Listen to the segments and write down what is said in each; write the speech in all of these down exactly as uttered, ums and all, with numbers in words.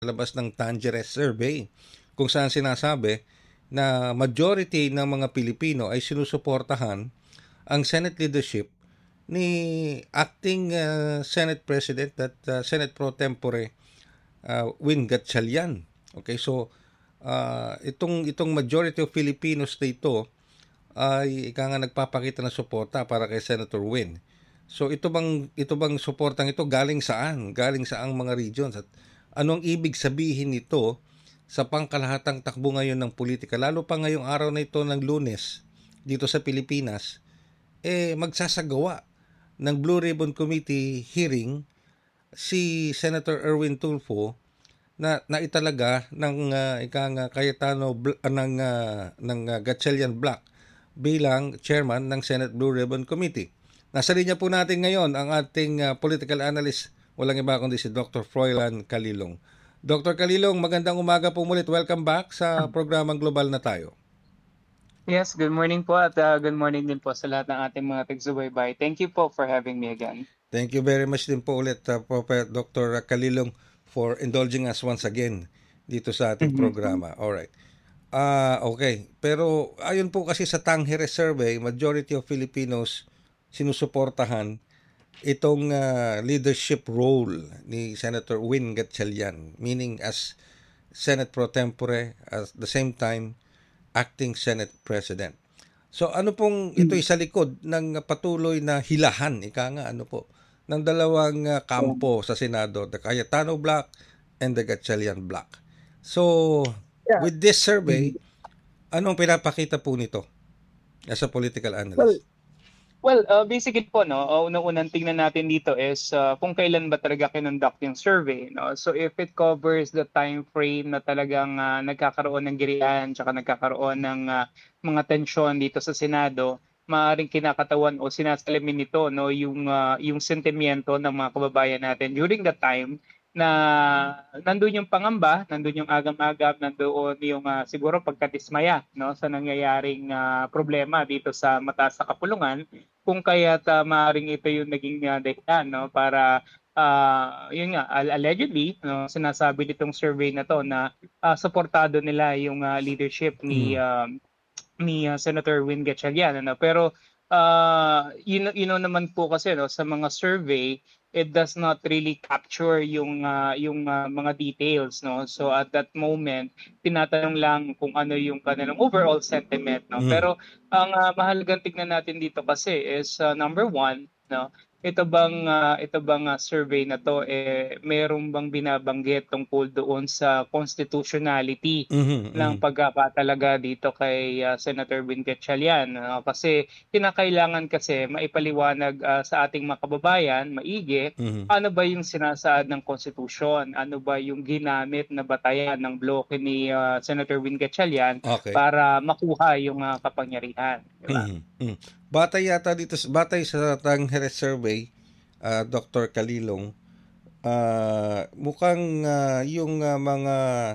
labas ng Tangeres survey kung saan sinasabi na majority ng mga Pilipino ay sinusuportahan ang Senate leadership ni acting uh, Senate President at uh, Senate Pro Tempore uh, Win Gatchalian. Okay, so uh, itong itong majority of Filipinos na ito ay ika nga nagpapakita ng suporta para kay Senator Win. So ito bang ito bang suportang ito galing saan? Galing saang mga regions at anong ibig sabihin nito sa pangkalahatang takbo ngayon ng politika, lalo pa ngayong araw na ito ng Lunes dito sa Pilipinas, eh magsasagawa ng Blue Ribbon Committee hearing si Senator Erwin Tulfo na naitalaga ng uh, ikang uh, Cayetano uh, ng uh, ng uh, Gatchalian Black bilang chairman ng Senate Blue Ribbon Committee. Nasa linya po natin ngayon ang ating uh, political analyst, walang iba kundi si Doctor Froilan Calilong. Doctor Calilong, magandang umaga po ulit. Welcome back sa programang Global na Tayo. Yes, good morning po at uh, good morning din po sa lahat ng ating mga taga-subaybay. Thank you po for having me again. Thank you very much din po ulit, uh, Doctor Calilong, for indulging us once again dito sa ating mm-hmm. programa. Alright. Ah, uh, okay. Pero ayon po kasi sa Tangeres survey, majority of Filipinos sinusuportahan itong uh, leadership role ni Senator Win Gatchalian, meaning as Senate Pro Tempore, at the same time acting Senate President. So ano pong ito'y sa likod ng patuloy na hilahan, ika nga ano po, ng dalawang uh, kampo sa Senado, the Cayetano Black and the Gatchalian Black. So yeah. With this survey, anong pinapakita po nito as a political analyst? Well, Well, uh, basically po, no, uh, unang-unang tingnan natin dito is uh, kung kailan ba talaga kinonduct yung survey. No? So if it covers the time frame na talagang uh, nagkakaroon ng girian, tsaka nagkakaroon ng uh, mga tensyon dito sa Senado, maaaring kinakatawan o sinasalamin nito no, yung, uh, yung sentimiento ng mga kababayan natin during the time na nandun yung pangamba, nandun yung agam-agam, nandun yung uh, siguro pagkadismaya no, sa nangyayaring uh, problema dito sa mataas na kapulungan, kung kaya't uh, maaaring ito yung naging uh, dahilan no, para uh, yun nga, allegedly, no, sinasabi nitong survey na to na uh, suportado nila yung uh, leadership ni, uh, ni uh, Senator Win Gatchalian. Ano? Pero uh, yun, yun naman po kasi no, sa mga survey, it does not really capture yung uh, yung uh, mga details no, so at that moment tinatanong lang kung ano yung kanilang overall sentiment no. Mm. Pero ang uh, mahalagang tignan natin dito kasi is uh, number one no, ito bang uh, ito bang uh, survey na to eh mayroong bang binabanggit tungkol doon sa constitutionality mm-hmm, ng mm-hmm. pagpapatalaga dito kay uh, Senator Win Gatchalian no? Kasi kinakailangan kasi maipaliwanag uh, sa ating mga kababayan maigi mm-hmm. ano ba yung sinasaad ng konstitusyon, ano ba yung ginamit na batayan ng bloke ni uh, Senator Win Gatchalian okay. para makuha yung uh, kapangyarihan, di ba? Mm-hmm. Batay yata dito, batay sa Tangeres survey, uh, Doctor Calilong, uh, mukhang uh, yung uh, mga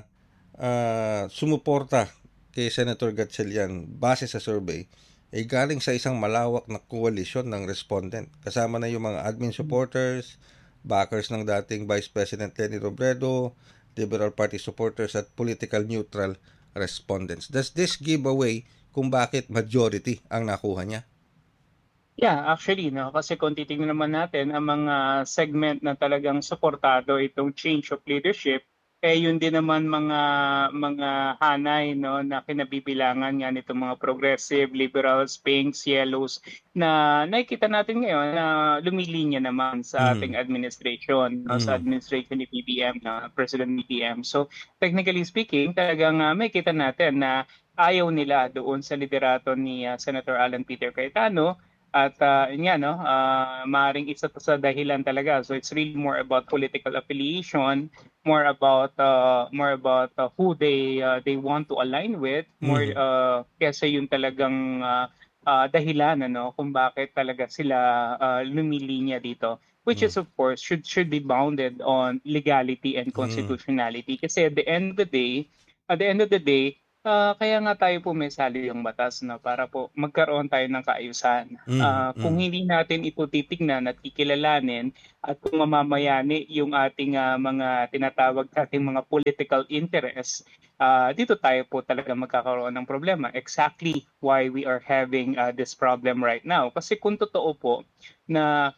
uh, sumuporta kay Senator Gatchalian base sa survey ay galing sa isang malawak na koalisyon ng respondent. Kasama na yung mga admin supporters, backers ng dating Vice President Leni Robredo, Liberal Party supporters at political neutral respondents. Does this give away kung bakit majority ang nakuha niya? Yeah, actually, no, kasi kung titingnan naman natin ang mga segment na talagang suportado itong change of leadership, eh yun din naman mga mga hanay no na kinabibilangan nga nitong mga progressive, liberals, pinks, yellows na nakikita natin ngayon na lumilinya naman sa ating administration, no, sa administration ni P B M, na President B B M. So technically speaking, talagang uh, makikita natin na ayaw nila doon sa liderato ni uh, Senator Alan Peter Cayetano. At uh, yun nga, no, uh, maaaring isa to sa dahilan talaga. So it's really more about political affiliation, more about uh, more about uh, who they uh, they want to align with, more mm-hmm. uh, kesa yung talagang uh, uh, dahilan ano kung bakit talaga sila uh, lumilinya dito. Which mm-hmm. is of course should should be bounded on legality and constitutionality. Mm-hmm. Kasi at the end of the day, at the end of the day, Ah, kaya nga tayo po may saligang batas 'no, para po magkaroon tayo ng kaayusan. Mhm, Ah, kung mhm, hindi natin ito titignan at kikilalanin at kung mamamayani yung ating, ah, mga tinatawag nating mga political interests, ah, dito tayo po talaga magkakaroon ng problema. Exactly why we are having, ah, this problem right now. Kasi kung totoo po na,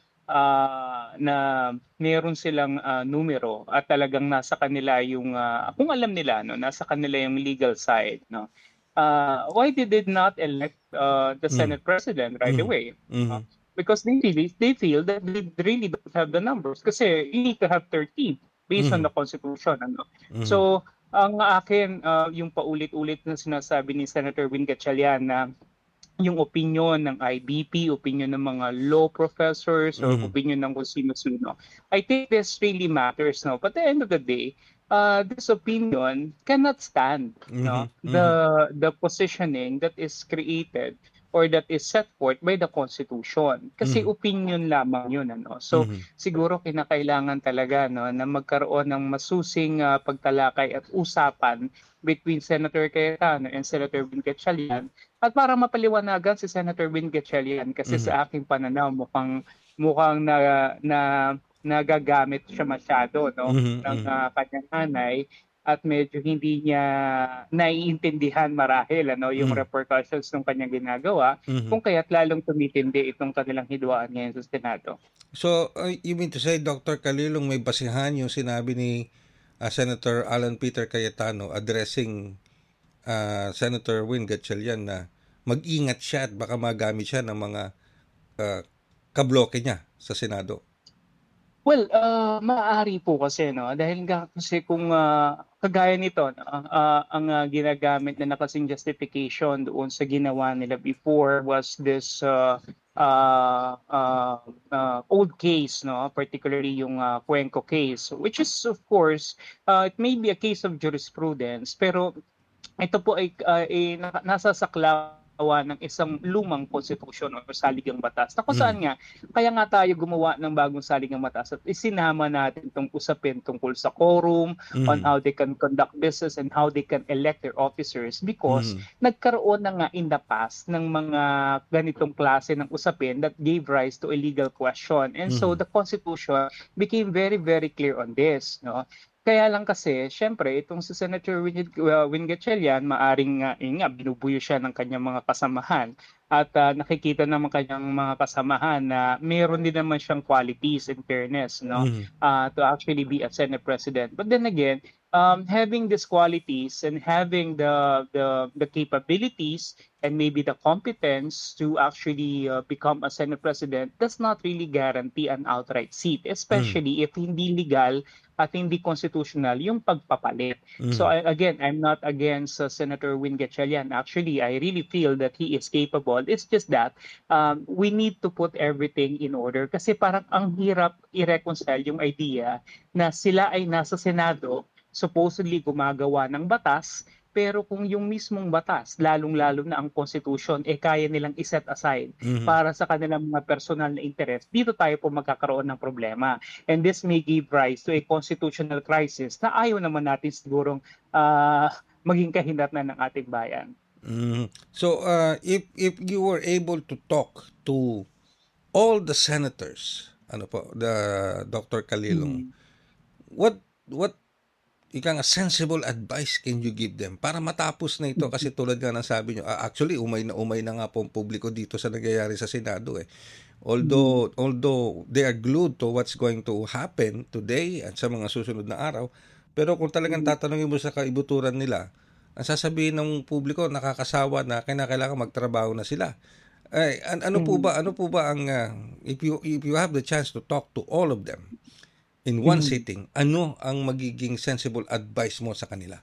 ah, na meron silang, ah, numero at talagang nasa kanila yung, ah, kung alam nila 'no, nasa kanila yung legal side 'no, ah, why they did not elect, uh, the mhm, Senate President right mhm, away, no? mhm, Because they really they feel that they really don't have the numbers kasi you need to have thirteen based on the mhm, Constitution ano. mhm, So, ang akin, ah, yung paulit-ulit na sinasabi ni Senator Win Gatchalian na yung opinyon ng I B P, opinyon ng mga law professors, or mhm, opinyon ng kung sino-sino. I think this really matters, no? But at the end of the day, uh, this opinion cannot stand, no? mhm, The mhm, the positioning that is created or that is set forth by the Constitution. Kasi mhm, opinion lamang yun, ano? So, mhm, siguro kinakailangan talaga, no, na magkaroon ng masusing ah, pagtalakay at usapan between Senator Cayetano and Senator Bin Gatchalian at para mapaliwanagan si Senator Win Gatchalian kasi mhm, sa aking pananaw mukhang mukhang na na nagagamit siya masyado 'no mhm, ng mhm, ah, kanyang nanay at medyo hindi niya naiintindihan marahil ano yung mhm, repercussions ng kanyang ginagawa mhm. kung kaya't lalong tumitindi itong kanilang hidwaan ngayon sa Senado. So, uh, you mean to say, Doctor Kalilong, may basihan yung sinabi ni uh, Senator Alan Peter Cayetano addressing uh, Senator Win Gatchalian na mag-ingat siya at baka magamit siya ng mga uh, kabloke niya sa Senado. Well, ah, maaari po kasi 'no, dahil nga kasi kung, ah, kagaya nito 'no, ah, ang, ah, ginagamit na na kasing justification doon sa ginawa nila before was this, ah, ah, ah, ah, old case 'no, particularly yung, ah, Cuenco case, which is of course, ah, it may be a case of jurisprudence pero ito po ay, ah, eh, naka nasa saklawan ng isang lumang konstitusyon o saligang batas na kung saan Mhm, nga kaya nga tayo gumawa ng bagong saligang batas at isinama natin 'tong usapin tungkol sa quorum, on mhm, how they can conduct business and how they can elect their officers because mhm, nagkaroon na nga in the past ng mga ganitong klase ng usapin that gave rise to a legal question. And so mhm, the Constitution became very, very clear on this, 'no? Kaya lang kasi siyempre itong si Senator Win uh, Win Gatchalian maaring nga yun nga binubuyo siya ng kanyang mga kasamahan at, ah, nakikita naman kanyang mga kasamahan na meron din naman siyang qualities in fairness 'no, mhm, ah, to actually be a Senate President. But then again, um, having these qualities and having the the the capabilities and maybe the competence to actually, uh, become a Senate President does not really guarantee an outright seat, mhm, especially if hindi legal at hindi constitutional yung pagpapalit. So mhm, I, again, I'm not against uh, Senator Win Gatchalian. Actually, I really feel that he is capable. It's just that um, we need to put everything in order kasi parang ang hirap i-reconcile yung idea na sila ay nasa Senado, supposedly gumagawa ng batas, pero kung yung mismong batas, lalong-lalo na ang Constitution, eh kaya nilang iset aside mhm. para sa kanilang mga personal na interest, dito tayo po magkakaroon ng problema. And this may give rise to a constitutional crisis na ayaw naman natin sigurong ah, maging kahinatnan ng ating bayan. Mhm. So, uh, if if you were able to talk to all the senators, ano po, the Doctor Kalilong, Mm. what what ika nga sensible advice can you give them para matapos na ito kasi tulad nga ng sabi nyo, ah, actually umay na umay na nga po ang publiko dito sa nangyayari sa Senado eh. Mm. Although although they are glued to what's going to happen today at sa mga susunod na araw, pero kung talagang Mm. tatanungin mo sa kaibuturan nila, ang sasabihin ng publiko nakakasawa na kinakailangan magtrabaho na sila. Ay, an- ano po Mm. ba ano po ba ang ah, if you if you have the chance to talk to all of them in one Mm. sitting, ano ang magiging sensible advice mo sa kanila?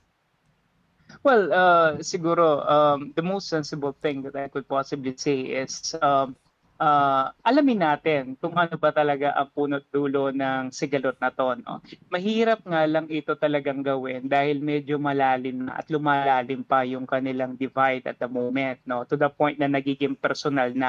Well, uh, siguro, um, the most sensible thing that I could possibly say is, um, uh, alamin natin kung ano ba talaga ang punot dulo ng sigalot na 'to 'no. Mahirap nga lang ito talagang gawin dahil medyo malalim na at lumalalim pa yung kanilang divide at the moment 'no, to the point na nagiging personal na.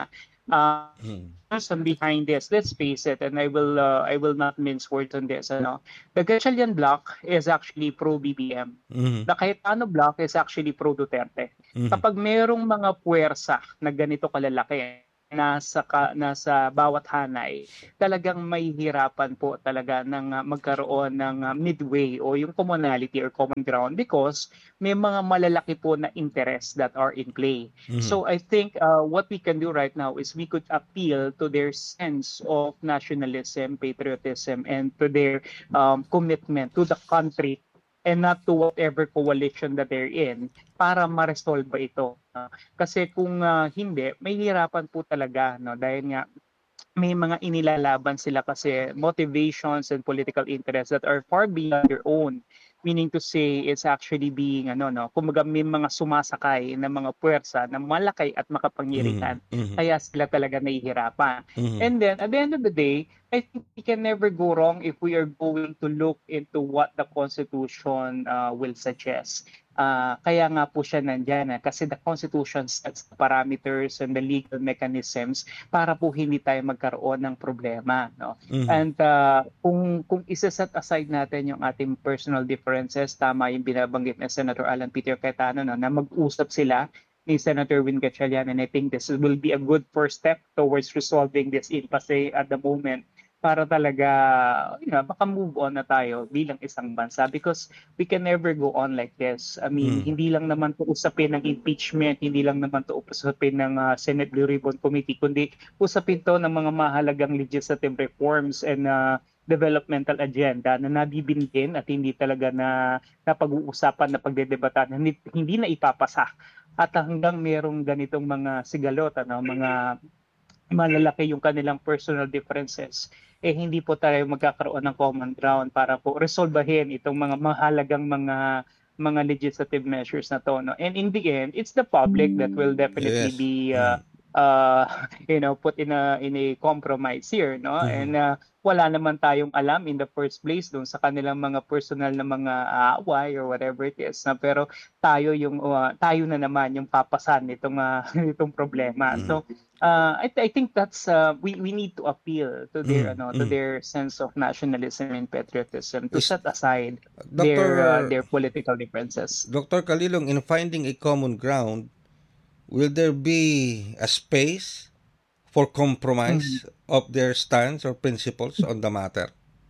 Uh, Mhm. person behind this, let's face it, and I will uh, I will not mince words on this. Ano, the Gatchalian bloc is actually pro B B M. Mhm. The Cayetano bloc is actually pro Duterte. Mhm. Kapag merong mga puwersa na ganito kalalaki nasa ka, nasa bawat hanay, talagang mahihirapan po talaga ng uh, magkaroon ng uh, midway o yung commonality or common ground because may mga malalaki po na interests that are in play. Mhm. So I think uh, what we can do right now is we could appeal to their sense of nationalism, patriotism, and to their um, commitment to the country and not to whatever coalition that they're in para ma-resolve ito. No? Kasi kung uh, hindi, may hirapan po talaga no dahil nga may mga inilalaban sila kasi motivations and political interests that are far beyond their own. Meaning to say, it's actually being, ano, no, kumbaga may mga sumasakay na mga puwersa na malaki at Mhm. makapangyarihan. Mhm. Kaya sila talaga nahihirapan. Mhm. And then, at the end of the day, I think we can never go wrong if we are going to look into what the Constitution uh, will suggest. Uh, kaya nga po siya nandyan eh, kasi the Constitution sets the parameters and the legal mechanisms para po hindi tayo magkaroon ng problema, no? Mhm. And uh, kung kung isa-set aside natin yung ating personal differences, tama yung binabanggit ni Senator Alan Peter Cayetano no, na mag-usap sila ni Senator Win Gatchalian, and I think this will be a good first step towards resolving this impasse at the moment para talaga, you know, maka-move on na tayo bilang isang bansa because we can never go on like this. I mean, Mhm. hindi lang naman to usapin ng impeachment, hindi lang naman to usapin ng uh, Senate Blue Ribbon Committee, kundi usapin to ng mga mahalagang legislative reforms and uh, developmental agenda na nabibindin at hindi talaga na napag-uusapan na pagdedebatan, hindi, hindi na ipapasa. At hanggang merong ganitong mga sigalot, ano, mga malalaki yung kanilang personal differences, eh hindi po tayo magkakaroon ng common ground para po resolbahin itong mga mahalagang mga mga legislative measures na to. No? And in the end, it's the public that will definitely Yes. be uh, Mhm. uh, you know, put in a in a compromise here, no? And Mhm. uh, wala naman tayong alam in the first place doon sa kanilang mga personal na mga away or whatever it is. Na pero tayo yung uh, tayo na naman yung papasan nitong uh, nitong problema. Mhm. So uh, I, I think that's uh, we we need to appeal to their Mhm. ano to Mhm. their sense of nationalism and patriotism to Is set aside their uh, Doctor their political differences. Doctor Kalilong, in finding a common ground, will there be a space for Mhm. compromise of their stance or principles on the matter?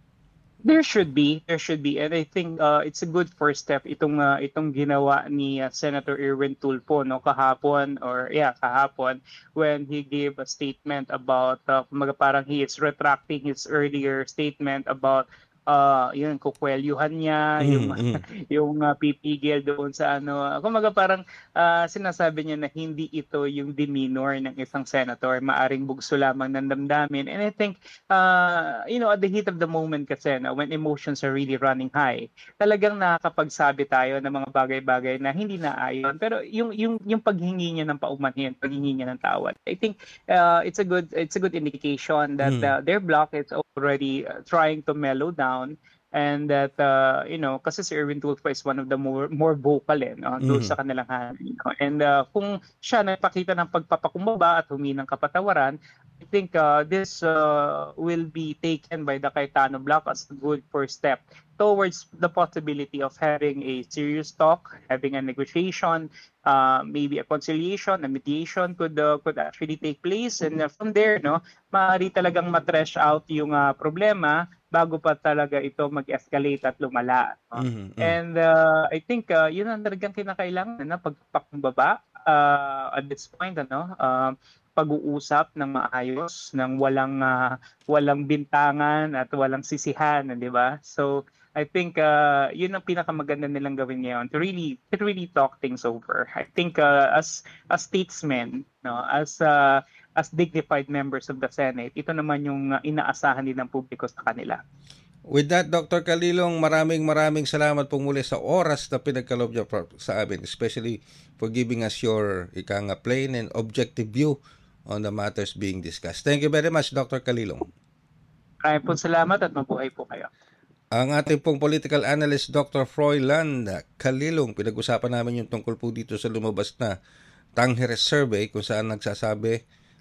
There should be, there should be, and I think uh, it's a good first step itong uh, itong ginawa ni uh, Senator Erwin Tulfo no kahapon or yeah kahapon when he gave a statement about uh, kumaga parang he is retracting his earlier statement about uh yun kukwelyuhan niya yung Mhm. Mhm. yung uh, pipigil doon sa ano kumaga parang uh, sinasabi niya na hindi ito yung demeanor ng isang senator, maaring bugso lamang ng damdamin. And I think uh, you know, at the heat of the moment kasi, no, when emotions are really running high, talagang nakakapagsabi tayo ng mga bagay-bagay na hindi naayon. Pero yung yung yung paghingi niya ng paumanhin, paghingi niya ng tawad, I think uh, it's a good it's a good indication that Mhm. uh, their block is already uh, trying to mellow down and that uh, you know kasi si Erwin Tulfo is one of the more more vocal eh, no, doon Mhm. sa kanilang hanay, no? And uh, kung siya nagpakita ng pagpapakumbaba at humingi ng kapatawaran, I think uh, this uh, will be taken by the Cayetano block as a good first step towards the possibility of having a serious talk, having a negotiation, uh, maybe a conciliation, a mediation could uh, could actually take place, and uh, from there, no, maaari talagang matrash out yung uh, problema bago pa talaga ito mag-escalate at lumala. No? Mhm. Mhm. And uh, I think uh, yun ang talagang kinakailangan na pagpakumbaba uh, at this point, ano, uh, pag-uusap ng maayos, ng walang uh, walang bintangan at walang sisihan, 'di ba? So I think uh, yun ang pinakamaganda nilang gawin ngayon to really to really talk things over. I think uh, as as statesmen, no, as uh, as dignified members of the Senate, ito naman yung uh, inaasahan din ng publiko sa kanila. With that, Doctor Kalilong, maraming maraming salamat po muli sa oras na pinagkaloob niyo sa amin, especially for giving us your ika nga plain and objective view on the matters being discussed. Thank you very much, Doctor Kalilong. Maraming po salamat at mabuhay po kayo. Ang ating pong political analyst, Doctor Froilan Kalilong, pinag-usapan namin yung tungkol po dito sa lumabas na Tangheres Survey kung saan nagsasabi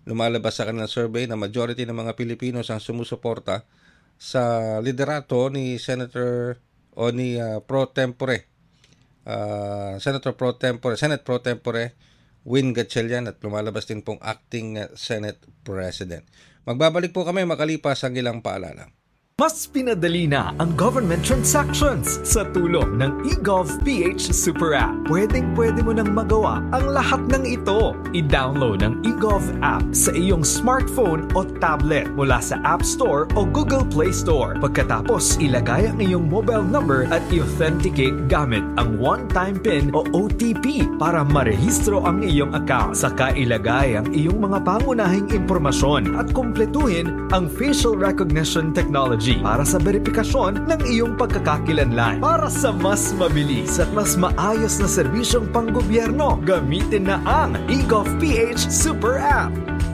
lumalabas sa kanilang survey na majority ng mga Pilipinos ang sumusuporta sa liderato ni Senator o ni uh, Pro Tempore, uh, Senator Pro Tempore, Senate Pro Tempore Win Gatchalian, at lumalabas din pong acting uh, Senate President. Magbabalik po kami makalipas ang ilang paalala. Mas pinadali na ang government transactions sa tulong ng eGovPH Super App. Pwedeng-pwede mo nang magawa ang lahat ng ito. I-download ang eGov app sa iyong smartphone o tablet mula sa App Store o Google Play Store. Pagkatapos, ilagay ang iyong mobile number at i-authenticate gamit ang one-time PIN o O T P para marehistro ang iyong account. Saka ilagay ang iyong mga pangunahing impormasyon at kumpletuhin ang facial recognition technology para sa verifikasyon ng iyong pagkakakilanlan. Para sa mas mabilis at mas maayos na serbisyong panggobyerno, gamitin na ang eGovPH Super App.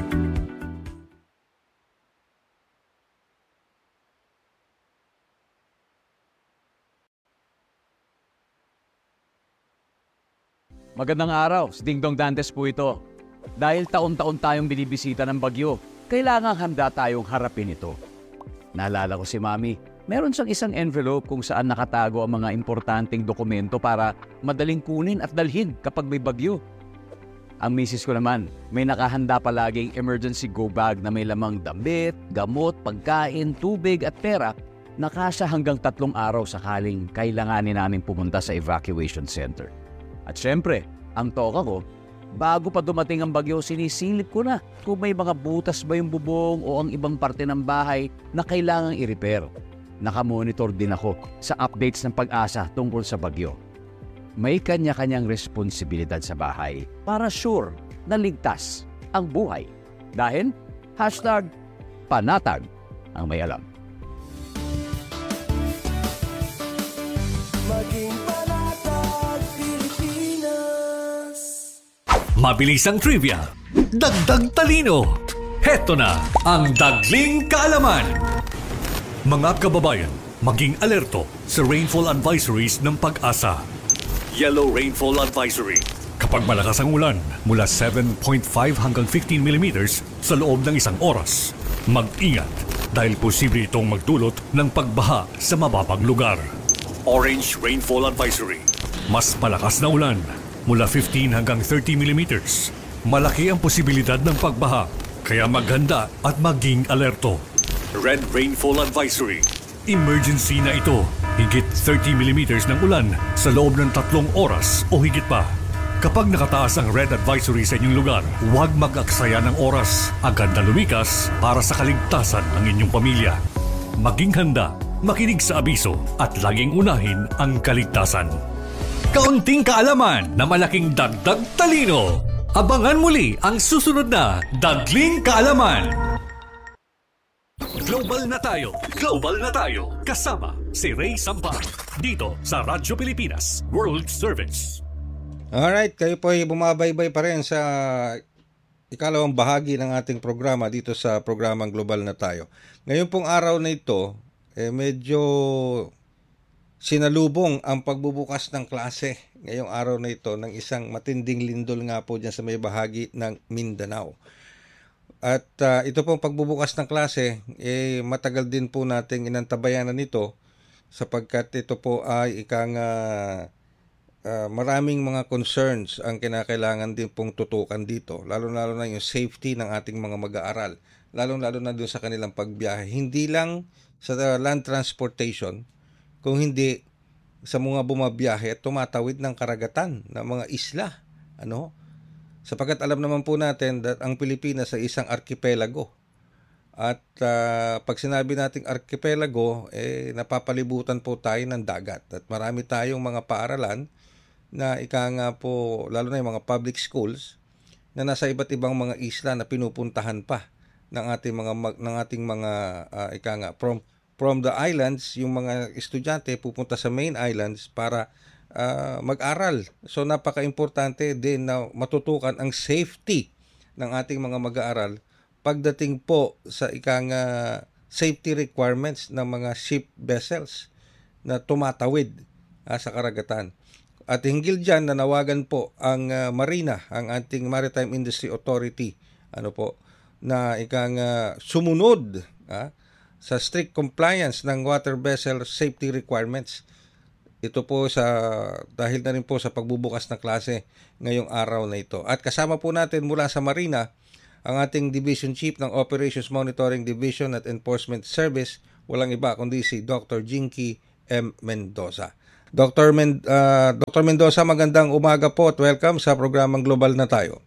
Magandang araw, si Dingdong Dantes po ito. Dahil taon-taon tayong binibisita ng bagyo, kailangang handa tayong harapin ito. Naalala ko si Mami, meron siyang isang envelope kung saan nakatago ang mga importanteng dokumento para madaling kunin at dalhin kapag may bagyo. Ang misis ko naman, may nakahanda palaging emergency go bag na may lamang damit, gamot, pagkain, tubig at pera na kasya hanggang tatlong araw sakaling kailanganin namin pumunta sa evacuation center. At syempre, ang toka ko, bago pa dumating ang bagyo, sinisilip ko na kung may mga butas ba yung bubong o ang ibang parte ng bahay na kailangang i-repair. Nakamonitor din ako sa updates ng Pag-asa tungkol sa bagyo. May kanya-kanyang responsibilidad sa bahay para sure na ligtas ang buhay. Dahil, hashtag panatag ang may alam. Maging panatag Pilipinas. Mabilis ang trivia, dagdag talino. Heto na ang Dagling Kaalaman. Mga kababayan, maging alerto sa rainfall advisories ng Pag-asa. Yellow Rainfall Advisory. Kapag malakas ang ulan, mula seven point five hanggang fifteen millimeters sa loob ng isang oras. Mag-ingat dahil posible itong magdulot ng pagbaha sa mababang lugar. Orange Rainfall Advisory. Mas malakas na ulan, mula fifteen hanggang thirty millimeters. Malaki ang posibilidad ng pagbaha, kaya maghanda at maging alerto. Red Rainfall Advisory. Emergency na ito. Higit thirty millimeters ng ulan sa loob ng tatlong oras o higit pa. Kapag nakataas ang red advisory sa inyong lugar, huwag mag-aksaya ng oras. Agad na lumikas para sa kaligtasan ng inyong pamilya. Maging handa, makinig sa abiso at laging unahin ang kaligtasan. Kaunting kaalaman na malaking dagdag talino. Abangan muli ang susunod na Dagling Kaalaman. Global na tayo, global na tayo. Kasama si Ray Sampa dito sa Radyo Pilipinas World Service. Alright, kayo po ay bumabaybay pa rin sa ikalawang bahagi ng ating programa dito sa programang Global na Tayo. Ngayon pong araw na ito, eh, medyo sinalubong ang pagbubukas ng klase ngayong araw na ito ng isang matinding lindol nga po dyan sa may bahagi ng Mindanao. At uh, ito pong pagbubukas ng klase, eh, matagal din po nating inantabayanan nito sapagkat ito po ay ikang uh, uh, maraming mga concerns ang kinakailangan din pong tutukan dito. Lalo-lalo na yung safety ng ating mga mag-aaral. Lalo-lalo na doon sa kanilang pagbiyahe. Hindi lang sa uh, land transportation, kung hindi sa mga bumabiyahe at tumatawid ng karagatan ng mga isla. Ano? Sapagkat alam naman po natin that ang Pilipinas ay isang archipelago. At uh, pag sinabi nating archipelago, eh, napapalibutan po tayo ng dagat. At marami tayong mga paaralan na ika nga po, lalo na yung mga public schools, na nasa iba't ibang mga isla na pinupuntahan pa ng ating mga, ng ating mga uh, ika nga, from, from the islands, yung mga estudyante pupunta sa main islands para Uh, mag-aral. So napaka-importante din na matutukan ang safety ng ating mga mag-aaral pagdating po sa ikang uh, safety requirements ng mga ship vessels na tumatawid uh, sa karagatan. At hinggil dyan, nanawagan po ang uh, Marina, ang ating Maritime Industry Authority, ano po, na ikang ah, sumunod ah, sa strict compliance ng water vessel safety requirements. Ito po sa dahil na rin po sa pagbubukas ng klase ngayong araw na ito. At kasama po natin mula sa Marina ang ating Division Chief ng Operations Monitoring Division at Enforcement Service, walang iba kundi si Doctor Jinky M. Mendoza. Doctor Men uh, Doctor Mendoza, magandang umaga po at welcome sa programang Global na Tayo.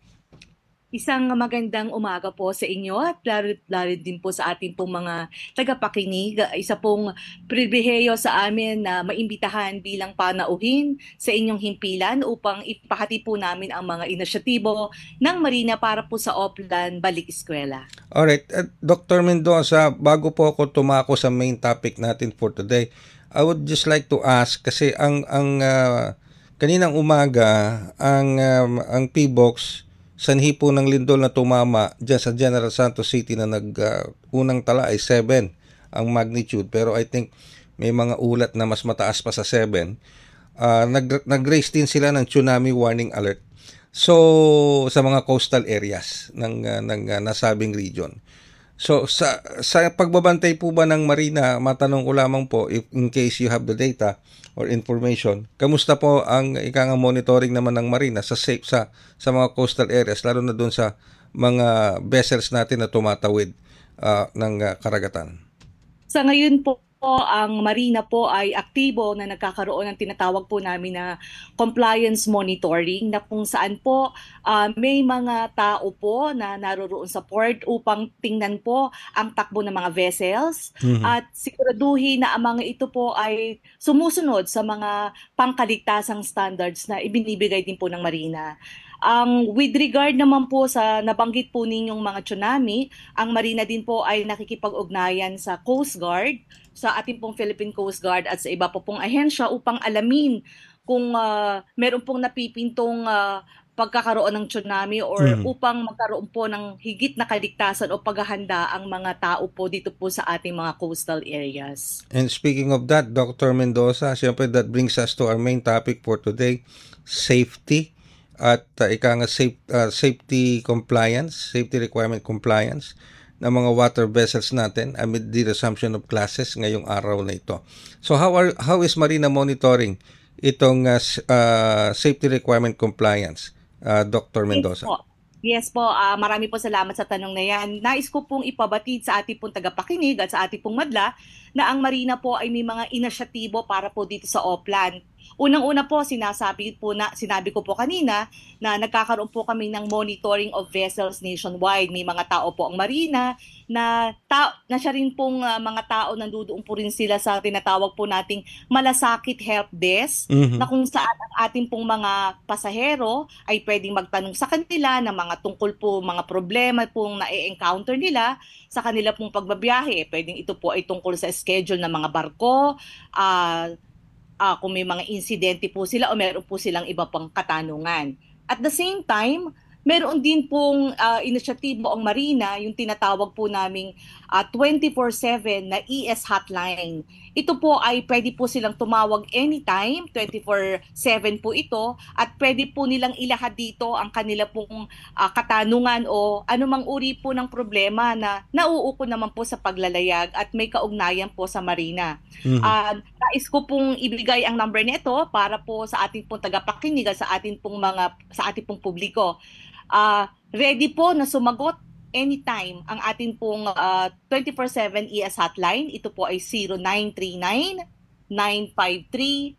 Isang magandang umaga po sa inyo at lalo, lalo din po sa ating pong mga tagapakinig. Isa pong pribilehiyo sa amin na maimbitahan bilang panauhin sa inyong himpilan upang ipahati po namin ang mga inisyatibo ng Marina para po sa Oplan Balik Eskwela. Alright, uh, Doctor Mendoza, bago po ako tumako sa main topic natin for today, I would just like to ask kasi ang ang uh, kaninang umaga ang um, ang P B O X sanhi po ng lindol na tumama dyan sa General Santos City na nag uh, unang tala ay seven ang magnitude, pero I think may mga ulat na mas mataas pa sa seven. Uh, nag nag-raise din sila ng tsunami warning alert. So sa mga coastal areas ng uh, ng uh, nasabing region. So sa sa pagbabantay po ba ng Marina, matanong ko lamang po if in case you have the data or information, kamusta po ang ikang monitoring naman ng Marina sa safe sa sa mga coastal areas, lalo na doon sa mga vessels natin na tumatawid uh, ng uh, karagatan? Sa ngayon po, ang Marina po ay aktibo na nagkakaroon ng tinatawag po namin na compliance monitoring, na kung saan po uh, may mga tao po na naroroon sa port upang tingnan po ang takbo ng mga vessels mm-hmm. at siguraduhin na ang mga ito po ay sumusunod sa mga pangkaligtasang standards na ibinibigay din po ng Marina. Ang um, with regard naman po sa nabanggit po ninyong mga tsunami, ang Marina din po ay nakikipag-ugnayan sa Coast Guard, sa ating pong Philippine Coast Guard at sa iba po pong ahensya upang alamin kung uh, meron pong napipintong uh, pagkakaroon ng tsunami or mm. upang magkaroon po ng higit na kaligtasan o paghahanda ang mga tao po dito po sa ating mga coastal areas. And speaking of that, Doctor Mendoza, siyempre that brings us to our main topic for today, safety. At uh, ika nga safe, uh, safety compliance, safety requirement compliance ng mga water vessels natin amid the resumption of classes ngayong araw na ito. So how are how is Marina monitoring itong uh, uh, safety requirement compliance, uh, Doctor Mendoza? Yes po. Yes po, uh, marami po salamat sa tanong na yan. Nais ko pong ipabatid sa ating pong tagapakinig at sa ating pong madla na ang Marina po ay may mga inisyatibo para po dito sa Oplan. Unang-una po, sinasabi po na, sinabi ko po kanina na nagkakaroon po kami ng monitoring of vessels nationwide. May mga tao po ang Marina na, ta- na siya rin pong uh, mga tao nandoon po rin sila sa tinatawag po nating malasakit help desk mm-hmm. na kung saan ang ating pong mga pasahero ay pwedeng magtanong sa kanila ng mga tungkol po mga problema pong na-encounter nila sa kanila pong pagbabiyahe. Pwedeng ito po ay tungkol sa schedule ng mga barko, ah, uh, Uh, kung may mga insidente po sila o meron po silang iba pang katanungan. At the same time, meron din pong uh, inisyatibo ang Marina, yung tinatawag po naming uh, twenty-four seven na E S hotline. Ito po ay pwede po silang tumawag anytime, twenty-four seven po ito, at pwede po nilang ilahad dito ang kanila pong uh, katanungan o anumang uri po ng problema na nauuko naman po sa paglalayag at may kaugnayan po sa Marina. Mm-hmm. Uh, nais ko pong ibigay ang number nito para po sa ating pong tagapakinig at sa ating pong mga sa ating pong publiko. Uh, ready po na sumagot anytime ang ating pong uh, twenty-four seven E S hotline. Ito po ay zero nine three nine, nine five three,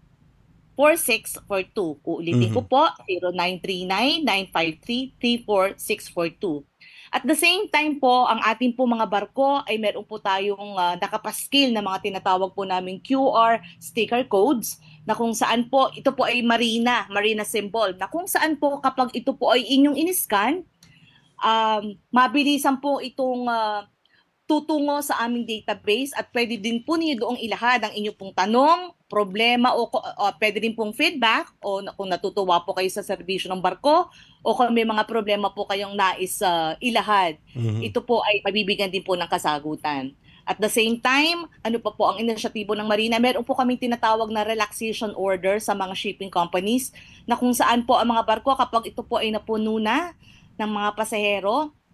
four six four two. Uulitin mm-hmm. ko po, zero nine three nine, nine five three, three four six four two. At the same time po, ang ating po mga barko ay meron po tayong uh, nakapaskil na mga tinatawag po namin Q R sticker codes na kung saan po, ito po ay Marina, Marina symbol, na kung saan po kapag ito po ay inyong iniscan, um, mabilisan po itong uh, tutungo sa aming database at pwede din po ninyo doong ilahad ang inyong pong tanong, problema o, o pwede din pong feedback o kung natutuwa po kayo sa serbisyo ng barko o kung may mga problema po kayong nais uh, ilahad. Mm-hmm. Ito po ay mabibigyan din po ng kasagutan. At the same time, ano pa po ang inisyatibo ng Marina? Meron po kaming tinatawag na relaxation order sa mga shipping companies na kung saan po ang mga barko kapag ito po ay napuno na ng mga pasahero,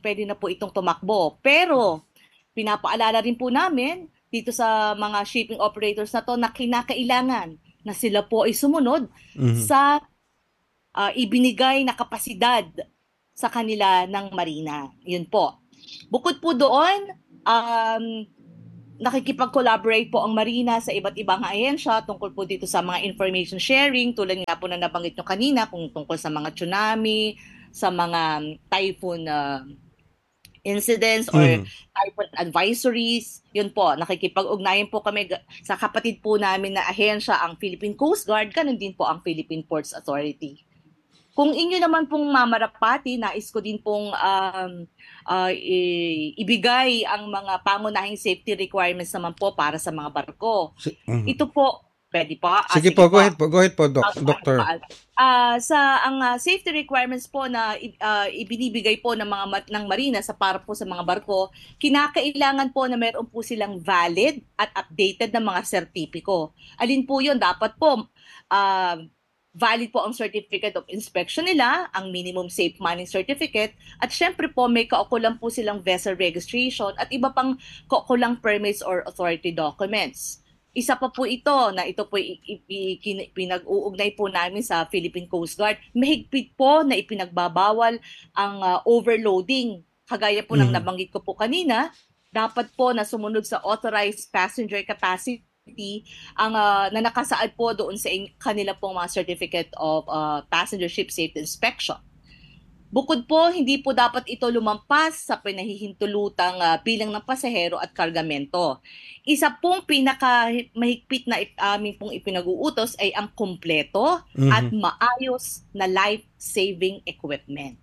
pwede na po itong tumakbo. Pero pinapaalala rin po namin dito sa mga shipping operators na to na kinakailangan na sila po ay sumunod Mhm. sa ah, ibinigay na kapasidad sa kanila ng Marina. Yun po. Bukod po doon, um, nakikipag-collaborate po ang Marina sa iba't ibang ahensya tungkol po dito sa mga information sharing, tulad nga po na nabanggit nyo kanina, kung tungkol sa mga tsunami, sa mga typhoon uh, incidents or Mhm. typhoon advisories. Yun po, nakikipag-ugnayan po kami ga- sa kapatid po namin na ahensya, ang Philippine Coast Guard, ganun din po ang Philippine Ports Authority. Kung inyo naman pong mamarapati, nais ko din pong um, uh, i- ibigay ang mga pangunahing safety requirements naman po para sa mga barko. Si- mhm. Ito po, pwede pa? Ah, Sige po, go ahead po. Go ahead po, doc, Ah, doctor. ah, sa ang ah, safety requirements po na i- ah, ibinibigay po ng mga ma- ng Marina sa para po sa mga barko, kinakailangan po na meron po silang valid at updated na mga sertipiko. Alin po 'yon? Dapat po ah, valid po ang certificate of inspection nila, ang minimum safe manning certificate, at syempre po may kaukulang po silang vessel registration at iba pang kaukulang permits or authority documents. Isa pa po ito na ito po i- i- i- kin- pinag-uugnay po namin sa Philippine Coast Guard. Mahigpit po na ipinagbabawal ang ah, overloading. Kagaya po ng Mhm. nabanggit ko po kanina, dapat po na sumunod sa authorized passenger capacity ang ah, na nakasaad po doon sa in- kanila pong mga certificate of ah, passenger ship safety inspection. Bukod po, hindi po dapat ito lumampas sa pinahihintulutang ah, bilang ng pasahero at kargamento. Isa pong pinaka mahigpit na ip- amin pong ipinag-uutos ay ang kumpleto at Mhm. maayos na life-saving equipment.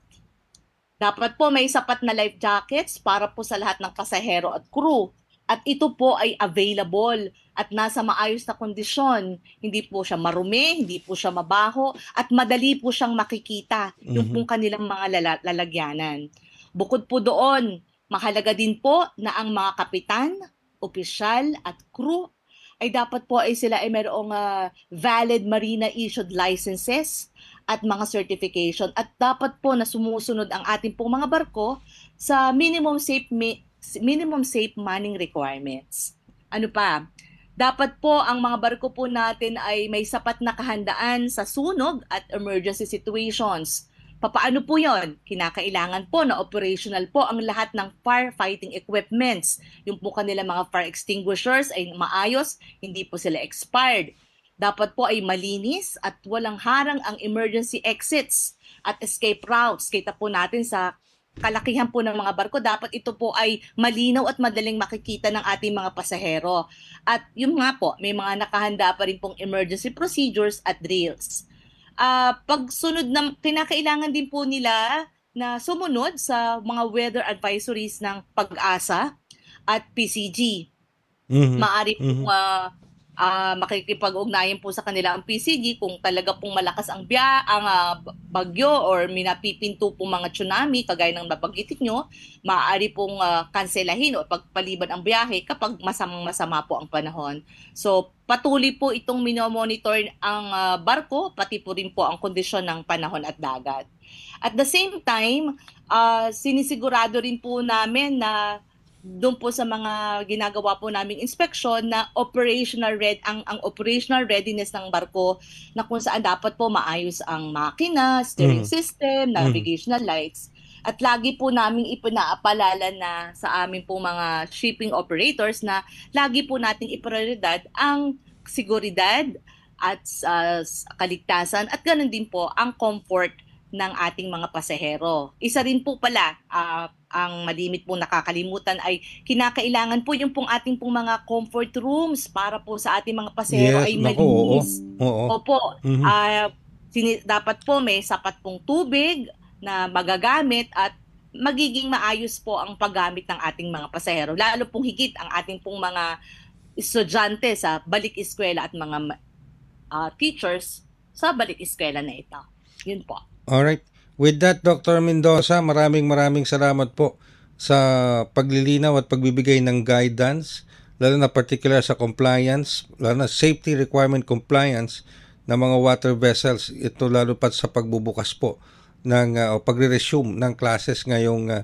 Dapat po may sapat na life jackets para po sa lahat ng pasahero at crew. At ito po ay available at nasa maayos na kondisyon. Hindi po siya marumi, hindi po siya mabaho, at madali po siyang makikita yung Mhm. pong kanilang mga lala- lalagyanan. Bukod po doon, mahalaga din po na ang mga kapitan, opisyal at crew ay dapat po ay sila ay mayroong ah, valid Marina issued licenses at mga certification, at dapat po na sumusunod ang ating pong mga barko sa minimum safe mi- minimum safe manning requirements. Ano pa? Dapat po ang mga barko po natin ay may sapat na kahandaan sa sunog at emergency situations. Papaano po yon? Kinakailangan po na operational po ang lahat ng firefighting equipments. Yung po kanila mga fire extinguishers ay maayos, hindi po sila expired. Dapat po ay malinis at walang harang ang emergency exits at escape routes. Kita po natin sa kalakihan po ng mga barko, dapat ito po ay malinaw at madaling makikita ng ating mga pasahero. At yung nga po, may mga nakahanda pa rin pong emergency procedures at drills. Ah, pagsunod na, kinakailangan din po nila na sumunod sa mga weather advisories ng Pag-asa at P C G. Mhm. Maaari pong Mhm. ah, ah, makikipag-ugnayan po sa kanila ang P C G kung talaga pong malakas ang biya, ang ah, bagyo or may napipinto pong mga tsunami kagaya ng nabanggitin nyo, maaari pong ah, kanselahin o pagpaliban ang biyahe kapag masamang masama po ang panahon. So patuloy po itong minomonitor ang ah, barko, pati po rin po ang kondisyon ng panahon at dagat. At the same time, ah, sinisigurado rin po namin na doon po sa mga ginagawa po naming inspeksyon na operational red ang ang operational readiness ng barko, na kung saan dapat po maayos ang makina, steering Mhm. system, navigational lights. At lagi po naming ipinaapalala na sa amin po mga shipping operators na lagi po nating iprioridad ang seguridad at ah, kaligtasan, at ganoon din po ang comfort ng ating mga pasahero. Isa rin po pala, ah, ang malimit po nakakalimutan ay kinakailangan po yung pong ating pong mga comfort rooms para po sa ating mga pasahero Yes, ay naku, oo. malinis. Oo. Opo, Mhm. ah, sini- dapat po may sapat pong tubig na magagamit at magiging maayos po ang paggamit ng ating mga pasahero. Lalo pong higit ang ating pong mga estudyante sa balik eskwela at mga ma- ah, teachers sa balik eskwela na ito. Yun po. Alright. With that, Doctor Mendoza, maraming maraming salamat po sa paglilinaw at pagbibigay ng guidance, lalo na particular sa compliance, lalo na safety requirement compliance ng mga water vessels. Ito lalo pa sa pagbubukas po ng uh, o pagre-resume ng classes ngayong uh,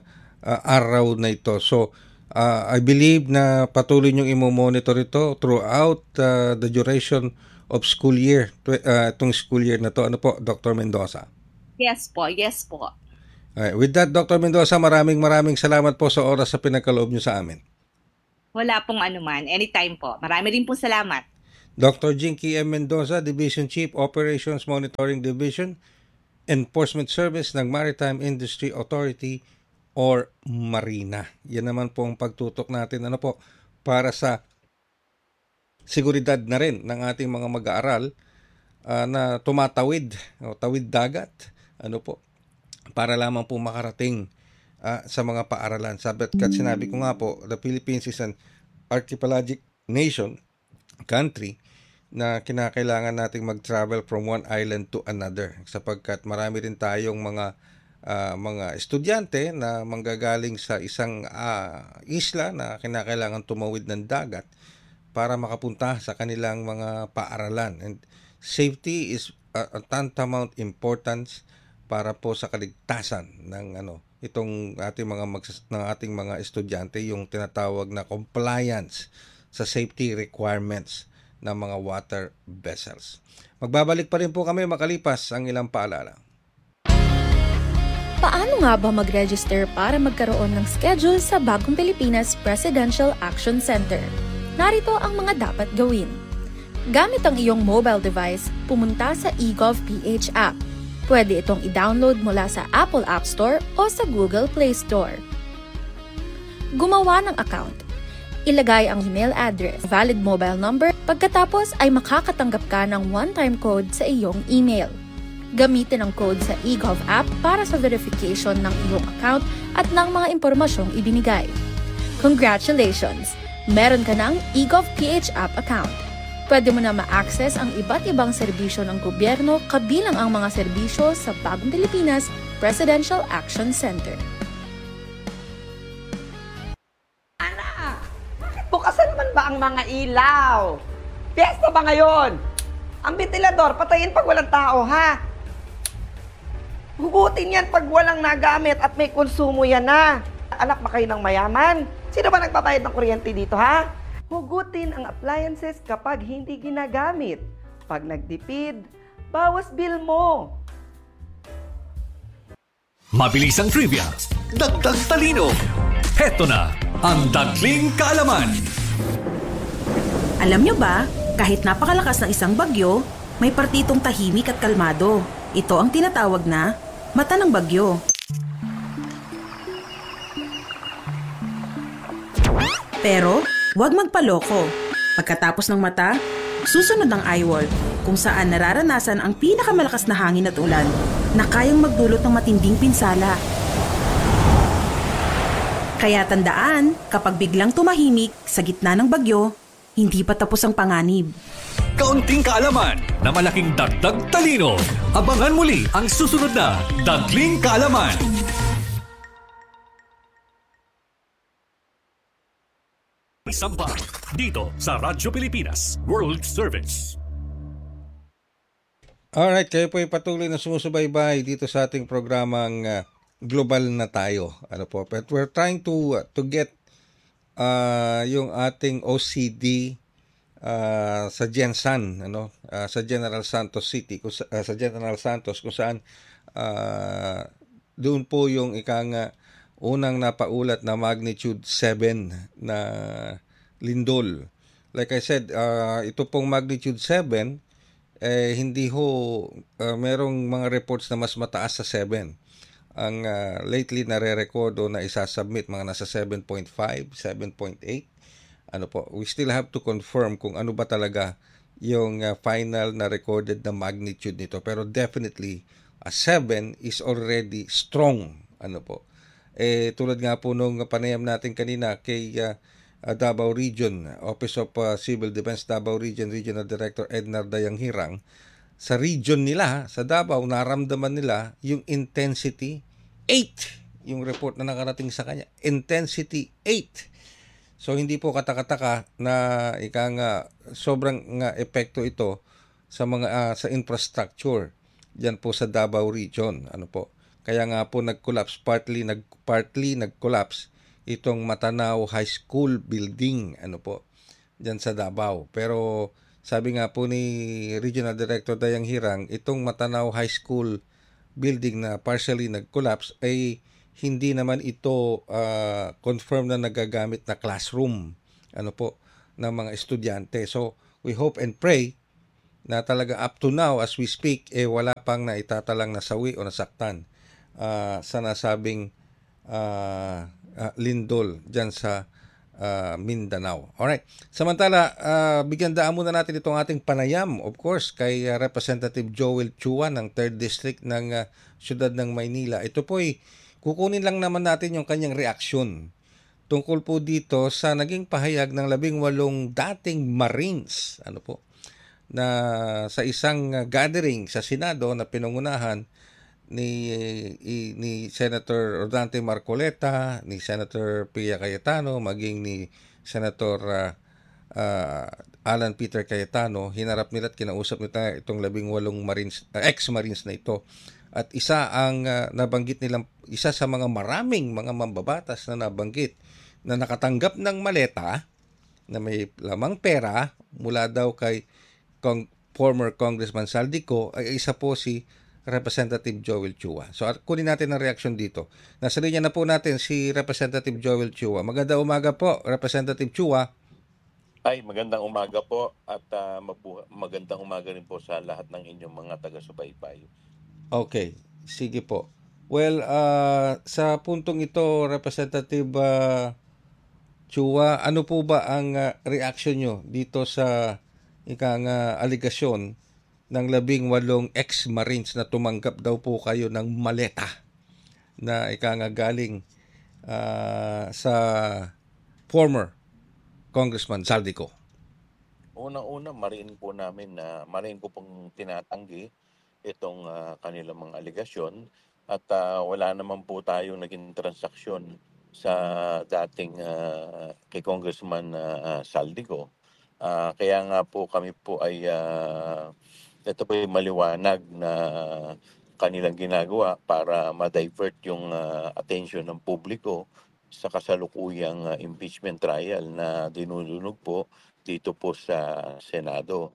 uh, araw na ito. So, uh, I believe na patuloy niyong imo-monitor ito throughout uh, the duration of school year, uh, itong school year na to. Ano po, Doctor Mendoza? Yes po, yes po. Alright. With that, Doctor Mendoza, maraming maraming salamat po sa oras sa pinagkaloob niyo sa amin. Wala pong anuman. Anytime po. Marami rin po salamat. Doctor Jinky M. Mendoza, Division Chief, Operations Monitoring Division, Enforcement Service ng Maritime Industry Authority or Marina. Yan naman po ang pagtutok natin ano po, para sa seguridad na rin ng ating mga mag-aaral uh, na tumatawid o tawid dagat ano po, para lamang po makarating uh, sa mga paaralan. Sabi at sinabi ko nga po, the Philippines is an archipelagic nation, country, na kinakailangan nating mag-travel from one island to another sapagkat marami rin tayong mga uh, mga estudyante na manggagaling sa isang uh, isla na kinakailangan tumawid ng dagat para makapunta sa kanilang mga paaralan. And safety is a, a tantamount importance para po sa kaligtasan ng ano itong ating mga magsas- ng ating mga estudyante, yung tinatawag na compliance sa safety requirements ng mga water vessels. Magbabalik pa rin po kami makalipas ang ilang paalala. Paano nga ba mag-register para magkaroon ng schedule sa Bagong Pilipinas Presidential Action Center? Narito ang mga dapat gawin. Gamit ang iyong mobile device, pumunta sa eGovPH app. Pwede itong i-download mula sa Apple App Store o sa Google Play Store. Gumawa ng account. Ilagay ang email address, valid mobile number, pagkatapos ay makakatanggap ka ng one-time code sa iyong email. Gamitin ang code sa eGov app para sa verification ng iyong account at ng mga impormasyong ibinigay. Congratulations! Meron ka ng eGovPH app account. Pwede mo na ma-access ang iba't ibang serbisyo ng gobyerno kabilang ang mga serbisyo sa Bagong Pilipinas Presidential Action Center. Bukasan naman ba ang mga ilaw? Piyesta ba ngayon? Ang ventilador, patayin pag walang tao, ha? Hugutin yan pag walang nagamit at may konsumo yan na. Anak ba kayo ng mayaman? Sino ba nagbabayad ng kuryente dito, ha? Hugutin ang appliances kapag hindi ginagamit. Pag nagtipid, bawas bill mo. Mabilis ang trivia, dagdag talino. Heto na ang Dagling Kaalaman. Alam nyo ba, kahit napakalakas ng isang bagyo, may partitong tahimik at kalmado. Ito ang tinatawag na mata ng bagyo. Pero, huwag magpaloko. Pagkatapos ng mata, susunod ang eyewall, kung saan nararanasan ang pinakamalakas na hangin at ulan na kayang magdulot ng matinding pinsala. Kaya tandaan, kapag biglang tumahimik sa gitna ng bagyo, hindi pa tapos ang panganib. Kaunting kaalaman na malaking dagdag talino. Abangan muli ang susunod na Dagling Kaalaman. Sampa dito sa Radyo Pilipinas World Service. Alright, kayo po ay patuloy na sumusubaybay dito sa ating programang uh, Global na Tayo. Ano po? But we're trying to uh, to get uh, yung ating O C D uh, sa Gensan, ano, uh, sa General Santos City, kung, uh, sa General Santos kung saan uh, doon po yung ikang uh, unang napaulat na magnitude seven na lindol. Like I said, uh, ito pong magnitude seven, eh, hindi ho uh, merong mga reports na mas mataas sa seven. Ang uh, lately nare-record o na isasubmit mga nasa seven point five, seven point eight. Ano po, we still have to confirm kung ano ba talaga yung uh, final na recorded na magnitude nito. Pero definitely, a seven is already strong. Ano po. Eh, tulad nga po nung panayam natin kanina kay uh, uh, Davao Region, Office of uh, Civil Defense Davao Region, Regional Director Ednar Dayanghirang, sa region nila, sa Davao, naramdaman nila yung intensity eight. Yung report na nakarating sa kanya, intensity eight. So, hindi po katakataka na ika nga, sobrang nga epekto ito sa mga uh, sa infrastructure diyan po sa Davao Region. Ano po? Kaya nga po nag-collapse, partly, nag, partly nag-collapse itong Matanao High School building, ano po, dyan sa Davao. Pero sabi nga po ni Regional Director Dayang Hirang, itong Matanao High School building na partially nag-collapse ay hindi naman ito uh, confirm na nagagamit na classroom, ano po, ng mga estudyante. So, we hope and pray na talaga up to now as we speak, eh wala pang naitatalang nasawi o nasaktan uh, sa nasabing uh, uh, lindol dyan sa uh, Mindanao. Alright. Samantala, uh, bigyan daan muna natin itong ating panayam, of course, kay uh, Representative Joel Chua ng third District ng uh, Siyudad ng Maynila. Ito po ay kukunin lang naman natin yung kanyang reaksyon tungkol po dito sa naging pahayag ng labing walong dating Marines, ano po, na sa isang uh, gathering sa Senado na pinangunahan ni i, ni Senator Rodante Marcoleta, ni Senator Pia Cayetano, maging ni Senator uh, uh, Alan Peter Cayetano. Hinarap nila at kinausap nila itong labing walong Marines, uh, ex-Marines na ito. At isa ang uh, nabanggit nilang, isa sa mga maraming mga mambabatas na nabanggit na nakatanggap ng maleta na may lamang pera mula daw kay Kong, former Congressman Saldico, ay isa po si Representative Joel Chua. So kunin natin ang reaksyon dito. Nasa linya na po natin si Representative Joel Chua. Magandang umaga po, Representative Chua. Ay, magandang umaga po at uh, mabu- magandang umaga rin po sa lahat ng inyong mga taga-subaybay. Okay, sige po. Well, uh, sa puntong ito, Representative uh, Chua, ano po ba ang uh, reaksyon nyo dito sa ikang uh, aligasyon ng labing walong ex-Marines na tumanggap daw po kayo ng maleta na ikang galing uh, sa former Congressman Saldico? Unang-una, Marine po namin na Marine ko pong tinatanggi itong uh, kanilang mga aligasyon at uh, wala naman po tayong naging transaksyon sa dating uh, kay Congressman uh, Saldico. Uh, kaya nga po kami po ay uh, ito po ay maliwanag na kanilang ginagawa para ma-divert yung uh, attention ng publiko sa kasalukuyang uh, impeachment trial na dinudunog po dito po sa Senado.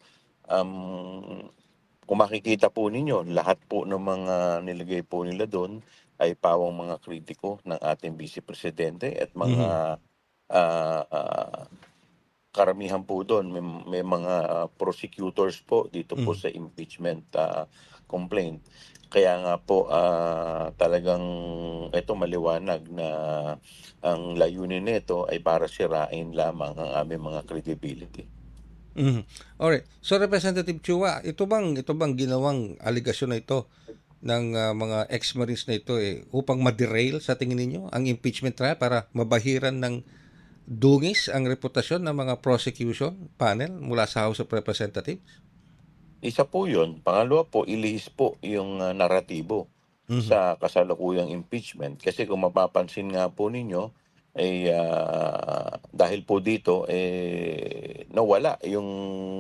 Um, kung makikita po ninyo, lahat po ng mga nilagay po nila doon ay pawang mga kritiko ng ating Vice Presidente at mga mm-hmm. uh, uh, karamihan po doon may, may mga uh, prosecutors po dito mm. po sa impeachment uh, complaint. Kaya nga po uh, talagang ito maliwanag na ang layunin nito ay para sirain lamang ang aming mga credibility. Mm. Alright. So Representative Chua, ito bang ito bang ginawang aligasyon na ito ng uh, mga ex-Marines na ito eh upang ma-derail sa tingin ninyo ang impeachment trial para mabahiran ng dungis ang reputasyon ng mga prosecution panel mula sa House of Representatives? Isa po yun. Pangalawa po, ilihis po yung uh, naratibo mm-hmm. sa kasalukuyang impeachment. Kasi kung mapapansin nga po ninyo, ay uh, dahil po dito, eh, nawala yung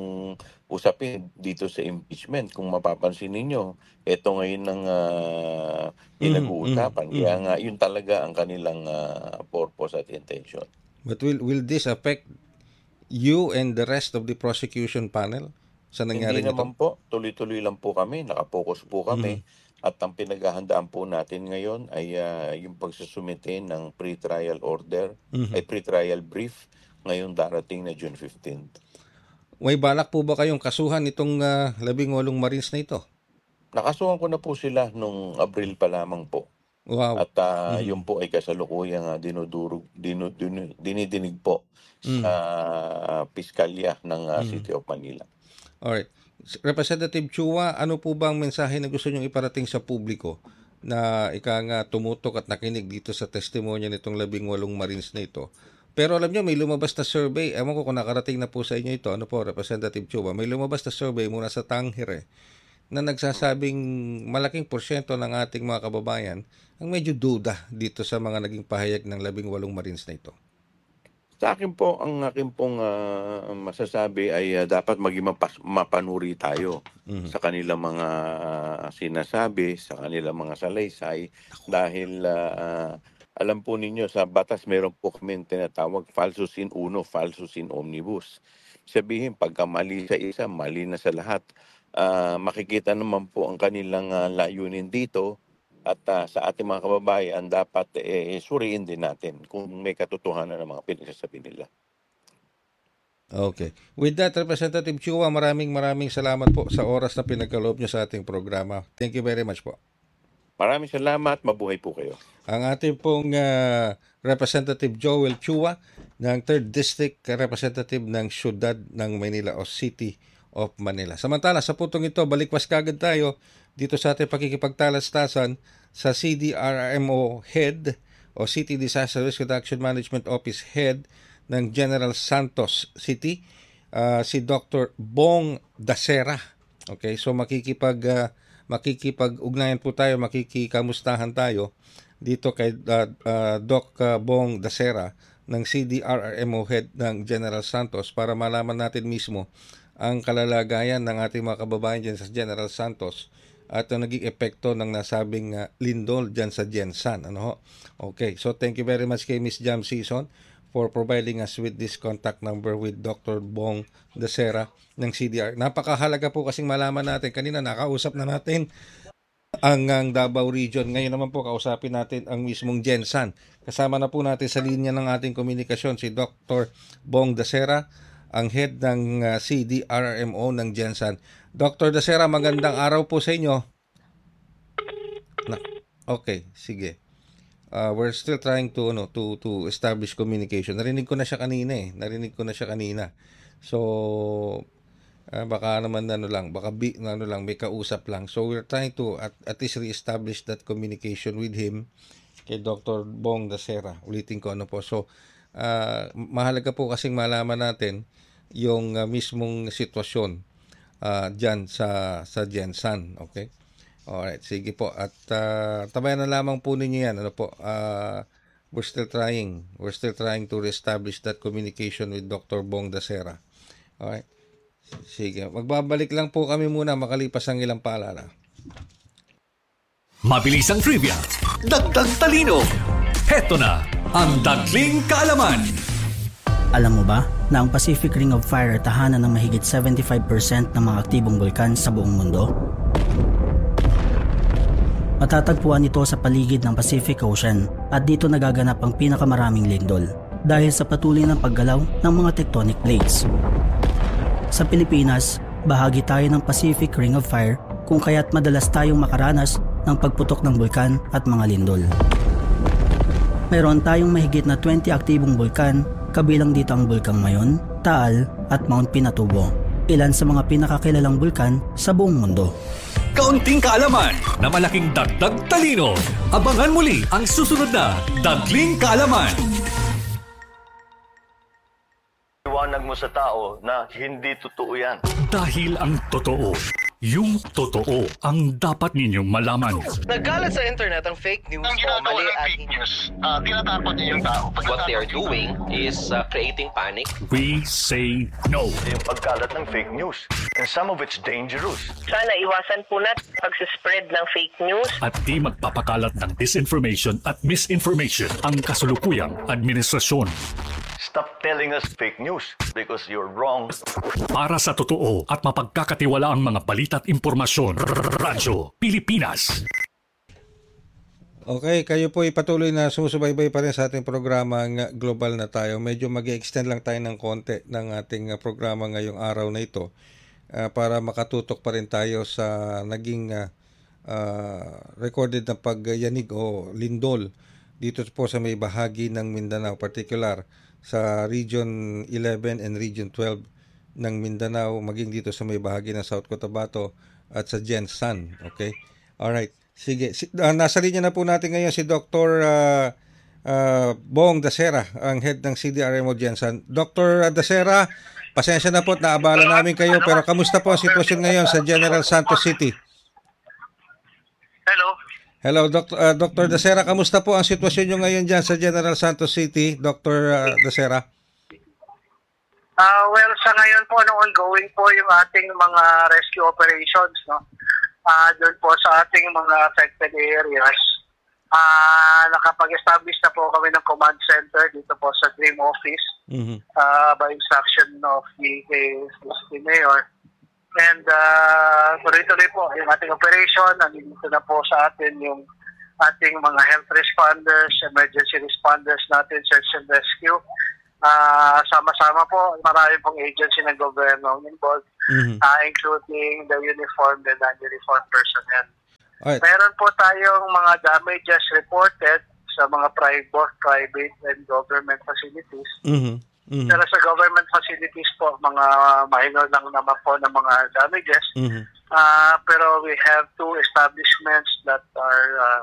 usapin dito sa impeachment. Kung mapapansin ninyo, ito ngayon ng uh, pinag-uusapan. Mm-hmm. Kaya nga, yun talaga ang kanilang uh, purpose at intention. But will will this affect you and the rest of the prosecution panel sa nangyari nito? Hindi nito? naman po. Tuloy-tuloy lang po kami. Nakapokus po kami. Mm-hmm. At ang pinaghahandaan po natin ngayon ay uh, yung pagsusumite ng pre-trial order, mm-hmm. ay pre-trial brief ngayong darating na June fifteenth. May balak po ba kayong kasuhan itong uh, labing walong Marines na ito? Nakasuhan ko na po sila nung Abril pa lamang po. Wow. At uh, mm-hmm. yun po ay kasalukuyang uh, dinudurog, dinu, dinu, dinidinig po mm-hmm. sa uh, piskalya ng uh, mm-hmm. City of Manila. Alright. Representative Chua, ano po ba ang mensahe na gusto nyong iparating sa publiko na ika nga tumutok at nakinig dito sa testimonya nitong labing walong Marines na ito? Pero alam nyo, may lumabas na survey. Ewan ko kung nakarating na po sa inyo ito. Ano po, Representative Chua? May lumabas na survey mula sa Tanghire na nagsasabing malaking porsyento ng ating mga kababayan ang medyo duda dito sa mga naging pahayag ng labing walong Marines na ito. Sa akin po, ang akin pong ah, masasabi ay ah, dapat maging mapas- mapanuri tayo Mhm. sa kanilang mga ah, sinasabi, sa kanilang mga salaysay dahil ah, alam po ninyo sa batas meron po kami tinatawag falsus in uno, falsus in omnibus. Sabihin, pagka mali sa isa, mali na sa lahat. Ah, makikita naman po ang kanilang ah, layunin dito at ah, sa ating mga kababayan dapat eh, suriin din natin kung may katotohanan ng mga pinagsasabi nila. Okay. With that, Representative Chua, maraming maraming salamat po sa oras na pinagkaloob niyo sa ating programa. Thank you very much po. Maraming salamat, mabuhay po kayo. Ang ating pong ah, Representative Joel Chua ng third District Representative ng Siyudad ng Manila o City of Manila. Samantala, sa putong ito, balikwas kagad tayo dito sa ating pakikipagtalastasan sa C D R M O Head o City Disaster Risk Reduction Management Office Head ng General Santos City, ah, si Doctor Bong Dasera. Okay, so makikipag ah, makikipag-ugnayan po tayo, makikikamustahan tayo dito kay uh, uh, Doc uh, Bong Dasera ng C D R M O Head ng General Santos para malaman natin mismo ang kalalagayan ng ating mga kababayan dyan sa General Santos at ang naging epekto ng nasabing uh, lindol dyan sa Gensan. Ano ho? Okay, so thank you very much kay Miss Jam Season for providing us with this contact number with Doctor Bong Dasera ng C D R. Napakahalaga po kasing malaman natin. Kanina nakausap na natin ang, ang Davao Region. Ngayon naman po kausapin natin ang mismong Gensan. Kasama na po natin sa linya ng ating komunikasyon si Doctor Bong Dasera, ang head ng uh, C D R M O ng Gensan. Doctor Dasera, magandang araw po sa inyo. Na, okay, sige. Uh, we're still trying to ano to to establish communication. Narinig ko na siya kanina eh. Narinig ko na siya kanina. So uh, baka naman ano lang, baka bi, ano lang may kausap lang. So we're trying to at, at least re-establish that communication with him kay Doctor Bong Dasera. Ulitin ko ano po. So uh, mahalaga po kasing malaman natin yung uh, mismong sitwasyon uh, diyan sa sa Gensan, okay? Alright, sige po. At uh, tabayan na lamang po ninyo yan. Ano po, uh, we're still trying. We're still trying to reestablish that communication with Doctor Bong Dasera. Alright. Sige. Magbabalik lang po kami muna makalipas ang ilang paalala. Mabilis ang trivia. Dagdag talino. Heto na ang Dagling Kaalaman. Alam mo ba na ang Pacific Ring of Fire ay tahanan ng mahigit seventy-five percent ng mga aktibong bulkan sa buong mundo? Matatagpuan ito sa paligid ng Pacific Ocean at dito nagaganap ang pinakamaraming lindol dahil sa patuloy ng paggalaw ng mga tectonic plates. Sa Pilipinas, bahagi tayo ng Pacific Ring of Fire kung kaya't madalas tayong makaranas ng pagputok ng bulkan at mga lindol. Mayroon tayong mahigit na twenty aktibong bulkan, kabilang dito ang Bulkang Mayon, Taal at Mount Pinatubo, ilan sa mga pinakakilalang bulkan sa buong mundo. Kaunting kaalaman na malaking dagdag talino. Abangan muli ang susunod na Dagling Kaalaman. Iwanag mo sa tao na hindi totoo yan. Dahil ang totoo, yung totoo ang dapat ninyong malaman. Nagkalat sa internet ang fake news ang o mali ng at fake news, uh, tinatakot niyo yung tao. what they are doing is uh, creating panic. We say no. Yung pagkalat ng fake news. And some of it's dangerous. Sana iwasan po natin pag-spread ng fake news. At di magpapakalat ng disinformation at misinformation ang kasulukuyang administrasyon. Stop telling us fake news because you're wrong. Para sa totoo at mapagkakatiwalaang mga balita at impormasyon, Radyo Pilipinas. Okay, kayo po ipatuloy na sumusubaybay pa rin sa ating programa ng Global na Tayo. Medyo mag-extend lang tayo ng konti ng ating programa ngayong araw na ito uh, para makatutok pa rin tayo sa naging uh, uh, recorded na pagyanig o lindol dito po sa may bahagi ng Mindanao, particular sa Region eleven and Region twelve ng Mindanao, maging dito sa may bahagi ng South Cotabato at sa Gensan. Okay? Alright. Sige. Si, uh, nasa linya na po natin ngayon si Doctor Uh, uh, Bong Dasera, ang head ng C D R M O Gensan. Doctor Dasera, pasensya na po at naabala namin kayo, pero kamusta po ang sitwasyon ngayon sa General Santos City? Hello. Hello, Doctor Uh, Doctor Dasera, kamusta po ang sitwasyon nyo ngayon dyan sa General Santos City, Doctor Uh, Dasera? Ah, well, sa ngayon po, no, ongoing po yung ating mga rescue operations, no? Ah, doon po sa ating mga affected areas. Ah, nakapag-establish na po kami ng command center dito po sa Dream Office Mhm. ah, by instruction of the, the Mayor. And uh, tuloy-tuloy po yung ating operation. Nandito na po sa atin yung ating mga health responders, emergency responders natin, search and rescue. Ah, sama-sama po, marami pong agency ng gobyerno involved, Mhm. ah, including the uniformed and non-uniformed personnel. Alright. Meron po tayong mga damages reported sa mga private, private and government facilities. Mhm. Mhm. Pero sa government facilities po, mga minor lang naman po ng mga damages. Mhm. Ah, pero we have two establishments that are uh,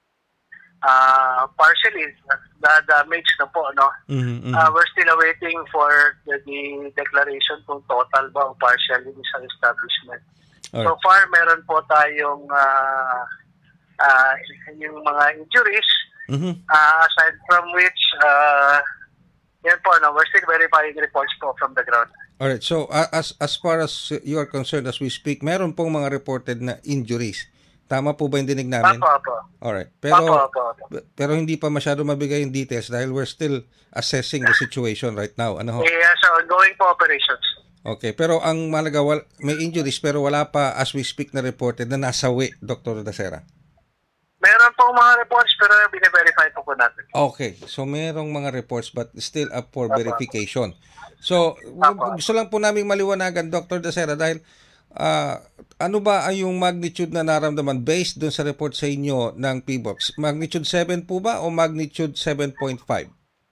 uh, partially the damage na po, no? Mhm. Mhm. Uh, we're still awaiting for the, the declaration kung total ba o partial yung isang establishment. Alright. So far, meron po tayong uh, uh, yung mga injuries, Mhm. uh, aside from which, uh, yan po, no, we're still verifying reports po from the ground. Alright, so a- as as far as you are concerned as we speak, meron pong mga reported na injuries. Tama po ba yung dinig namin? Apo, apo. Alright. Pero Apo, apo, apo. pero hindi pa masyado mabigay yung details dahil we're still assessing the situation right now. Ano ho? Yeah, so ongoing po operations. Okay, pero ang malaga wal, may injuries pero wala pa as we speak na reported na nasawi, Doctor Dasera. Meron pong mga reports pero bine-verify po po natin. Okay, so merong mga reports but still up for verification. So, w- gusto lang po namin maliwanagan, Doctor Dasera, dahil ah, ano ba ay yung magnitude na naramdaman based dun sa report sa inyo ng P B O X? Magnitude seven po ba o magnitude seven point five?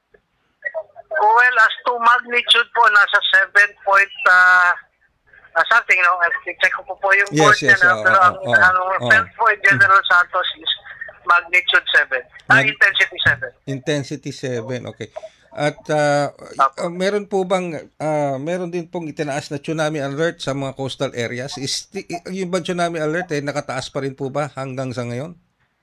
Well, as to magnitude po, nasa seven point uh, uh, something, no? Check ko po po yung Yes, board yes, niya, no? oo, Pero ang, oo, ang oo. felt po in General Santos is magnitude seven. Ah, Mag- intensity seven. Intensity seven, okay. At ah, uh, meron po bang ah, meron din pong itinaas na tsunami alert sa mga coastal areas? Is ti- yung ba tsunami alert eh nakataas pa rin po ba hanggang sa ngayon?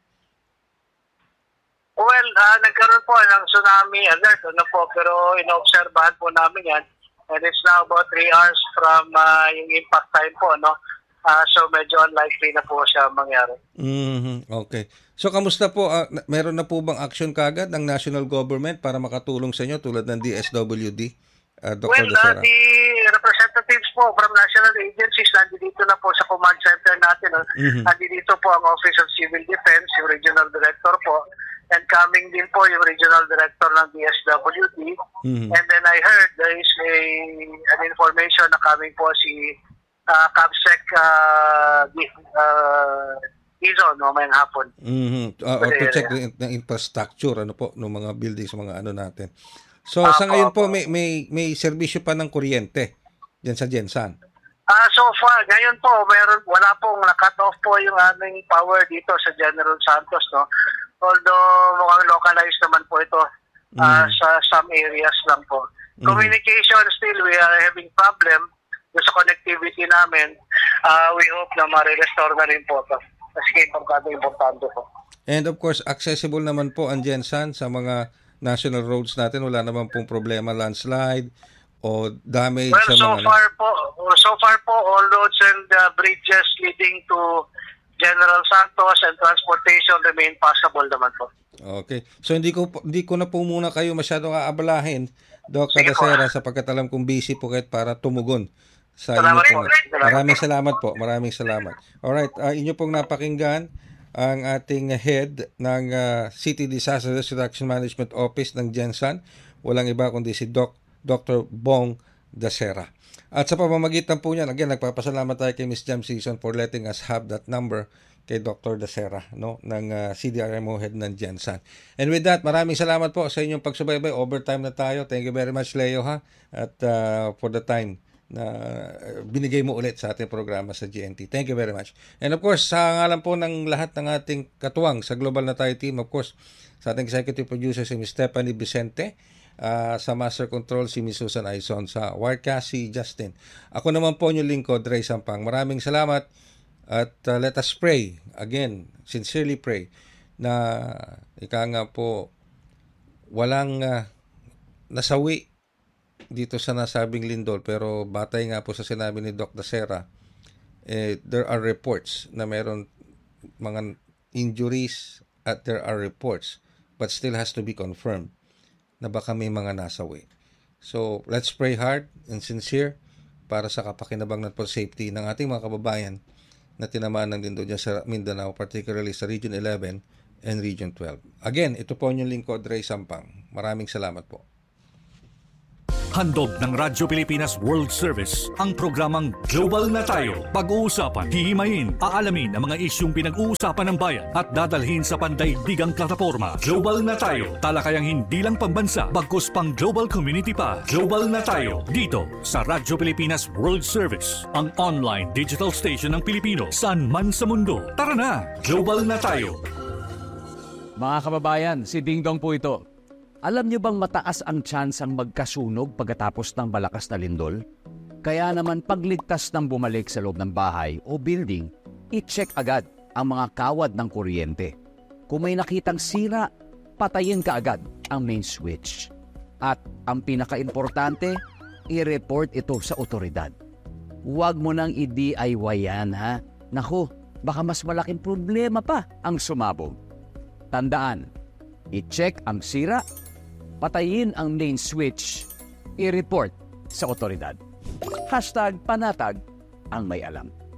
Well, uh, nagkaroon po ng tsunami alert, ano po, pero inoobserbahan po namin yan. And it's now about three hours from uh, yung impact time po, no? Uh, so medyo unlikely na po siya mangyari. Mhm. Okay. So kamusta po ah, na- meron na po bang action kagad ng national government para makatulong sa inyo tulad ng D S W D? Uh, Doctor Well, uh, Dasera. the representatives po from national agencies nandito na po sa command center natin. No? Mhm. Nandito po ang Office of Civil Defense, yung regional director po. And coming din po yung regional director ng D S W D. Mhm. And then I heard there is a, an information na coming po si uh, CAPSEC uh, di- uh, Izo, no, may hapon. Mhm. Uh, Pwede, to check yeah. the, the infrastructure ano po ng mga buildings, mga ano natin. So Apo, sa ngayon po apo. may may may serbisyo pa ng kuryente diyan sa Gensan. Ah, so far, ngayon po, meron, wala pong na-cut off po yung aming power dito sa General Santos, no? Although mukhang localized naman po ito ah, Mhm. sa some areas lang po. Mhm. Communication, still, we are having problem doon sa connectivity namin. Ah, we hope na ma-restore na rin po ito. Kasi importante, importante po. And of course, accessible naman po ang Gensan sa mga national roads natin. Wala naman pong problema, landslide o damage Well, sa so mga... far po, so far po, all roads and uh, bridges leading to General Santos and transportation remain passable naman po. Okay. So hindi ko po- hindi ko na po muna kayo masyadong aabalahin, Doc Sige po. Cadacera, sapagkat alam kong busy po kayo para tumugon sa Salamat inyo po. pong... Salamat Maraming po. salamat po. Maraming salamat. Alright, uh, inyo pong napakinggan ang ating head ng uh, City Disaster Risk Reduction Management Office ng Gensan. Walang iba kundi si Doc Doctor Bong Dasera. At sa pamamagitan po niyan, again, nagpapasalamat tayo kay Miss Jam Season for letting us have that number kay Doctor Dasera, no, ng uh, C D R M O head ng Gensan. And with that, maraming salamat po sa inyong pagsubaybay. Overtime na tayo. Thank you very much, Leo, ha? At uh, for the time na uh, binigay mo ulit sa ating programa sa G N T. Thank you very much. And of course, sa ngalan po ng lahat ng ating katuwang sa Global na Tayo team, of course, sa ating executive producer si Miss Stephanie Vicente, uh, sa Master Control si Miss Susan Aizon, sa Wirecast si Justin. Ako naman po yung lingkod, Ray Sampang. Maraming salamat at uh, let us pray, again, sincerely pray, na ika nga po, walang uh, nasawi dito sa nasabing lindol, pero batay nga po sa sinabi ni Doc Dacera, eh, there are reports na meron mga injuries at there are reports but still has to be confirmed na baka may mga nasawi. So, let's pray hard and sincere para sa kapakinabang at safety ng ating mga kababayan na tinamaan ng lindol dyan sa Mindanao, particularly sa Region eleven and Region twelve. Again, ito po yung lingkod, Ray Sampang. Maraming salamat po. Handog ng Radyo Pilipinas World Service ang programang Global na Tayo. Pag-uusapan, hihimayin, aalamin ang mga isyong pinag-uusapan ng bayan at dadalhin sa pandaigdigang plataforma. Global na Tayo, talakayang hindi lang pambansa, bagkus pang global community pa. Global na Tayo, dito sa Radyo Pilipinas World Service, ang online digital station ng Pilipino saan man sa mundo. Tara na, Global na Tayo. Mga kababayan, si Ding Dong po ito. Alam niyo bang mataas ang tsansang magkasunog pagkatapos ng malakas na lindol? Kaya naman pagligtas ng bumalik sa loob ng bahay o building, i-check agad ang mga kawad ng kuryente. Kung may nakitang sira, patayin ka agad ang main switch. At ang pinaka-importante, i-report ito sa otoridad. Huwag mo nang i-D I Y yan, ha? Naku, baka mas malaking problema pa ang sumabog. Tandaan, i-check ang sira, patayin ang main switch, i-report sa otoridad. Hashtag panatag ang may alam.